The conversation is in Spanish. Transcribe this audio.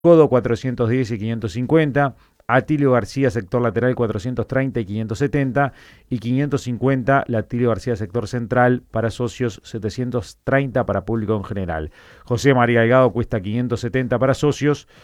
Codo 410 y 550, Atilio García, sector lateral 430 y 570, y 550 la Atilio García, sector central para socios, 730 para público en general. José María Delgado cuesta 570 para socios,